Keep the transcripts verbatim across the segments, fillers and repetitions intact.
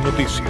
Noticias.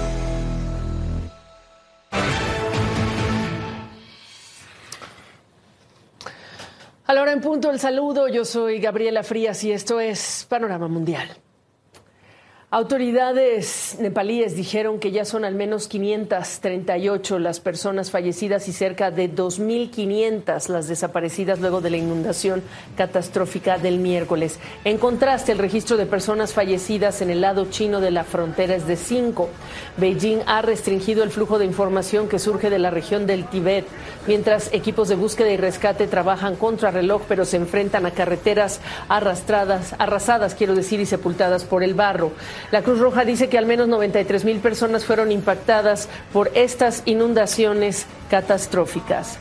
A la hora en punto, el saludo. Yo soy Gabriela Frías y esto es Panorama Mundial. Autoridades nepalíes dijeron que ya son al menos quinientas treinta y ocho las personas fallecidas y cerca de dos mil quinientas las desaparecidas luego de la inundación catastrófica del miércoles. En contraste, el registro de personas fallecidas en el lado chino de la frontera es de cinco. Beijing ha restringido el flujo de información que surge de la región del Tíbet, mientras equipos de búsqueda y rescate trabajan contra reloj, pero se enfrentan a carreteras arrastradas, arrasadas, quiero decir, y sepultadas por el barro. La Cruz Roja dice que al menos noventa y tres mil personas fueron impactadas por estas inundaciones catastróficas.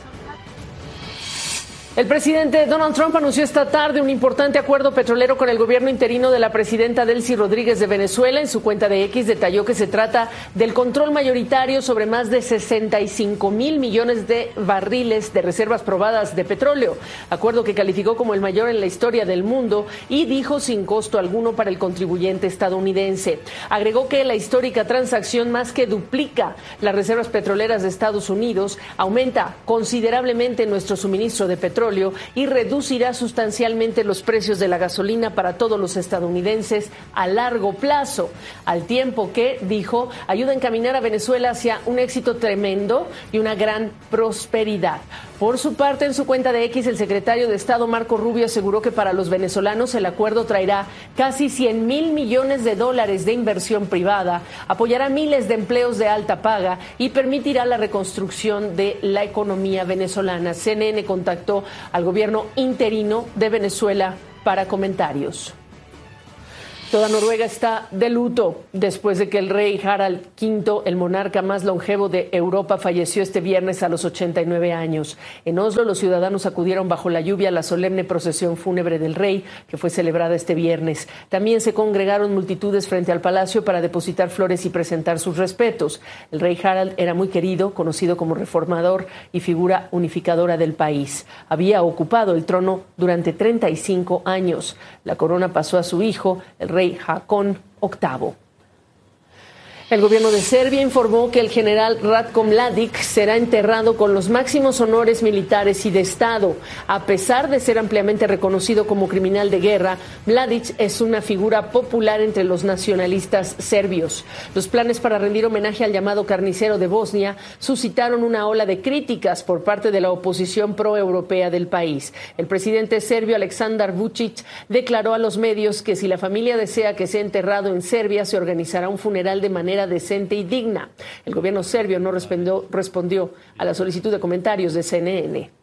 El presidente Donald Trump anunció esta tarde un importante acuerdo petrolero con el gobierno interino de la presidenta Delcy Rodríguez de Venezuela. En su cuenta de X detalló que se trata del control mayoritario sobre más de sesenta y cinco mil millones de barriles de reservas probadas de petróleo, acuerdo que calificó como el mayor en la historia del mundo y dijo sin costo alguno para el contribuyente estadounidense. Agregó que la histórica transacción más que duplica las reservas petroleras de Estados Unidos, aumenta considerablemente nuestro suministro de petróleo y reducirá sustancialmente los precios de la gasolina para todos los estadounidenses a largo plazo, al tiempo que, dijo, ayuda a encaminar a Venezuela hacia un éxito tremendo y una gran prosperidad. Por su parte, en su cuenta de X, el secretario de Estado Marco Rubio aseguró que para los venezolanos el acuerdo traerá casi cien mil millones de dólares de inversión privada, apoyará miles de empleos de alta paga y permitirá la reconstrucción de la economía venezolana. C N N contactó al gobierno interino de Venezuela para comentarios. Toda Noruega está de luto después de que el rey Harald quinto, el monarca más longevo de Europa, falleció este viernes a los ochenta y nueve años. En Oslo, los ciudadanos acudieron bajo la lluvia a la solemne procesión fúnebre del rey, que fue celebrada este viernes. También se congregaron multitudes frente al palacio para depositar flores y presentar sus respetos. El rey Harald era muy querido, conocido como reformador y figura unificadora del país. Había ocupado el trono durante treinta y cinco años. La corona pasó a su hijo, el rey Haakon octavo. El gobierno de Serbia informó que el general Ratko Mladic será enterrado con los máximos honores militares y de Estado. A pesar de ser ampliamente reconocido como criminal de guerra, Mladic es una figura popular entre los nacionalistas serbios. Los planes para rendir homenaje al llamado carnicero de Bosnia suscitaron una ola de críticas por parte de la oposición proeuropea del país. El presidente serbio Aleksandar Vučić declaró a los medios que si la familia desea que sea enterrado en Serbia, se organizará un funeral de manera decente y digna. El gobierno serbio no respondió, respondió a la solicitud de comentarios de C N N.